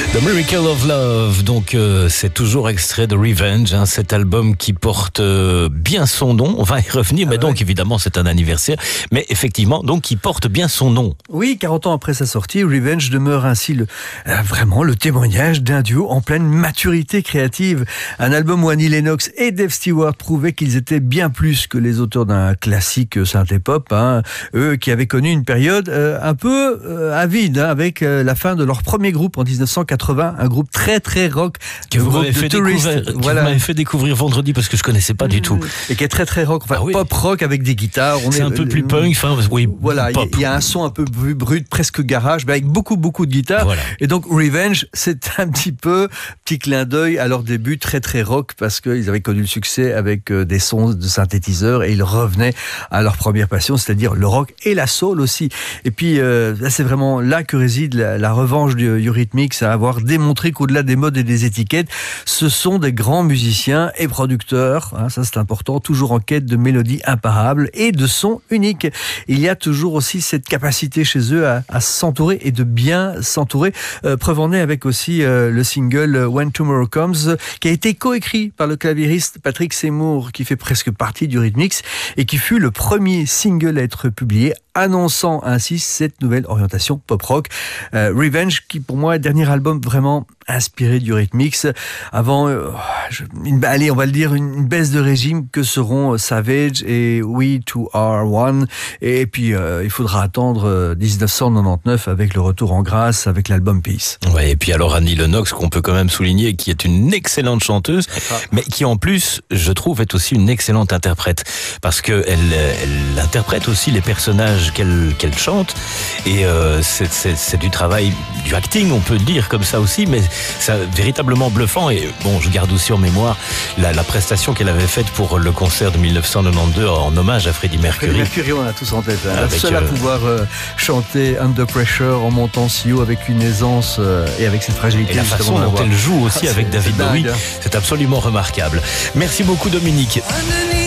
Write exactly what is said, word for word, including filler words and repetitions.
The Miracle of Love, donc euh, c'est toujours extrait de Revenge, hein, cet album qui porte euh, bien son nom. On va y revenir, ah mais ouais. donc évidemment c'est un anniversaire, mais effectivement donc qui porte bien son nom. Oui, quarante ans après sa sortie, Revenge demeure ainsi le, euh, vraiment le témoignage d'un duo en pleine maturité créative. Un album où Annie Lennox et Dave Stewart prouvaient qu'ils étaient bien plus que les auteurs d'un classique synthé-pop, hein, eux qui avaient connu une période euh, un peu euh, avide, hein, avec euh, la fin de leur premier groupe en dix-neuf cent quatre-vingts, un groupe très très rock que vous m'avez fait, voilà. fait découvrir vendredi parce que je connaissais pas mmh. du tout, et qui est très très rock, enfin ah oui. pop rock avec des guitares. On c'est est, un peu euh, plus punk, enfin oui. Voilà, il y, y a un son un peu brut, presque garage, mais avec beaucoup beaucoup de guitares. Voilà. Et donc Revenge, c'est un petit peu petit clin d'œil à leur début très très rock parce qu'ils avaient connu le succès avec des sons de synthétiseurs et ils revenaient à leur première passion, c'est-à-dire le rock et la soul aussi. Et puis euh, là, c'est vraiment là que réside la, la revanche du Eurythmics, à avoir démontré qu'au-delà des modes et des étiquettes, ce sont des grands musiciens et producteurs, hein, ça c'est important, toujours en quête de mélodies imparables et de sons uniques. Il y a toujours aussi cette capacité chez eux à, à s'entourer et de bien s'entourer. Euh, preuve en est avec aussi euh, le single When Tomorrow Comes, qui a été coécrit par le claviériste Patrick Seymour, qui fait presque partie du Eurythmics et qui fut le premier single à être publié, annonçant ainsi cette nouvelle orientation pop-rock. Euh, Revenge, qui pour moi est le dernier album vraiment inspiré du Eurythmics, avant, euh, je, une, allez, on va le dire, une, une baisse de régime que seront Savage et We Two Are One. Et puis, euh, il faudra attendre euh, dix-neuf cent quatre-vingt-dix-neuf avec le retour en grâce, avec l'album Peace. Ouais, et puis alors Annie Lennox, qu'on peut quand même souligner, qui est une excellente chanteuse, ah. mais qui en plus, je trouve, est aussi une excellente interprète, parce que elle, elle interprète aussi les personnages qu'elle, qu'elle chante, et euh, c'est, c'est, c'est du travail, du acting, on peut le dire comme ça aussi, mais c'est véritablement bluffant. Et bon, je garde aussi en mémoire la, la prestation qu'elle avait faite pour le concert de dix-neuf cent quatre-vingt-douze en hommage à Freddie Mercury. Freddie Mercury, on a tous en tête. Hein. La seule euh... à pouvoir euh, chanter Under Pressure en montant si haut avec une aisance euh, et avec cette fragilité. Et la façon dont elle joue aussi ah, avec David Bowie, c'est absolument remarquable. Merci beaucoup Dominique.